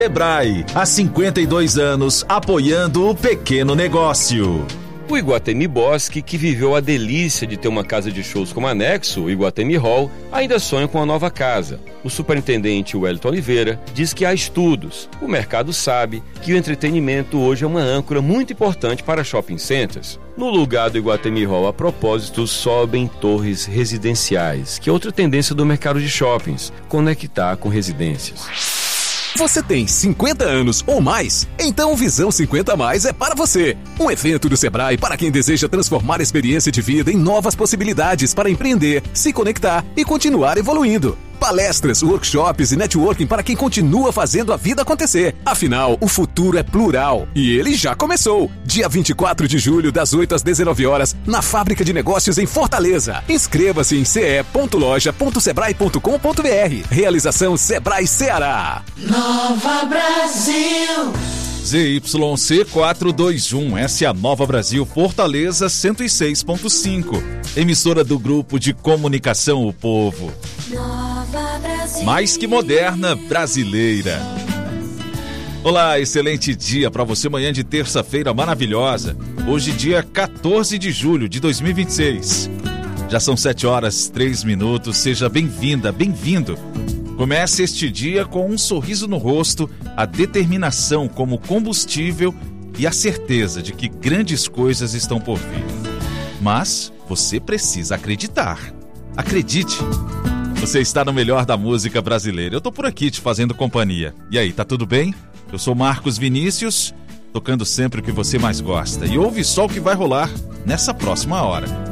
Sebrae, há 52 anos, apoiando o pequeno negócio. O Iguatemi Bosque, que viveu a delícia de ter uma casa de shows como anexo, o Iguatemi Hall, ainda sonha com a nova casa. O superintendente Wellington Oliveira diz que há estudos. O mercado sabe que o entretenimento hoje é uma âncora muito importante para shopping centers. No lugar do Iguatemi Hall, a propósito, sobem torres residenciais, que é outra tendência do mercado de shoppings, conectar com residências. Você tem 50 anos ou mais? Então o Visão 50 Mais é para você. Um evento do Sebrae para quem deseja transformar a experiência de vida em novas possibilidades para empreender, se conectar e continuar evoluindo. Palestras, workshops e networking para quem continua fazendo a vida acontecer. Afinal, o futuro é plural e ele já começou. Dia 24 de julho, das 8 às 19 horas, na Fábrica de Negócios em Fortaleza. Inscreva-se em ce.loja.sebrae.com.br. Realização Sebrae Ceará. Nova Brasil. ZYC 421, essa é a Nova Brasil Fortaleza 106.5. Emissora do Grupo de Comunicação O Povo. Nova Brasil. Mais que moderna, brasileira. Olá, excelente dia para você, manhã de terça-feira maravilhosa. Hoje, dia 14 de julho de 2026. Já são 7 horas, 3 minutos. Seja bem-vinda, bem-vindo. Comece este dia com um sorriso no rosto, a determinação como combustível e a certeza de que grandes coisas estão por vir. Mas você precisa acreditar. Acredite. Você está no melhor da música brasileira. Eu tô por aqui te fazendo companhia. E aí, tá tudo bem? Eu sou Marcos Vinícius, tocando sempre o que você mais gosta. E ouve só o que vai rolar nessa próxima hora.